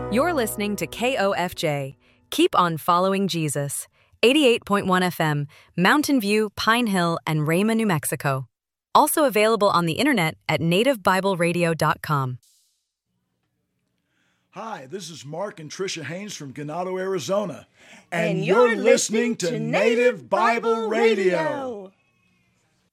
You're listening to KOFJ. Keep on following Jesus. 88.1 FM, Mountain View, Pine Hill, and Rama, New Mexico. Also available on the internet at nativebibleradio.com. Hi, this is Mark and Tricia Haynes from Ganado, Arizona. And you're listening to Native Bible Radio.